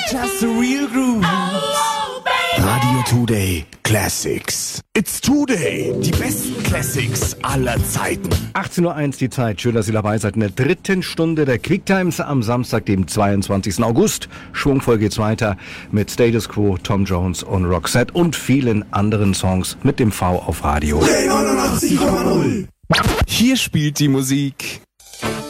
Just the real groove. Radio Today Classics. It's Today. Die besten Classics aller Zeiten. 18:01 Uhr die Zeit. Schön, dass Sie dabei seid in der dritten Stunde der Quick Times am Samstag, dem 22. August. Schwungvoll geht's weiter mit Status Quo, Tom Jones und Roxette und vielen anderen Songs mit dem V auf Radio. 89,0. Hier spielt die Musik